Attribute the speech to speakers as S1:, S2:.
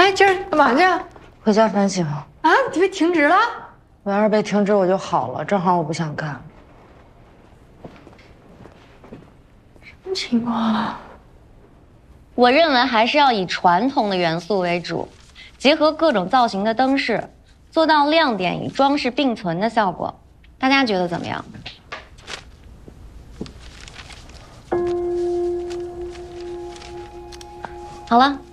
S1: 哎，今儿干嘛去？
S2: 回家反省。
S1: 啊，你被停职了？
S2: 我要是被停职，我就好了。正好我不想干。
S1: 什么情况啊？
S3: 我认为还是要以传统的元素为主，结合各种造型的灯饰，做到亮点与装饰并存的效果。大家觉得怎么样？好了，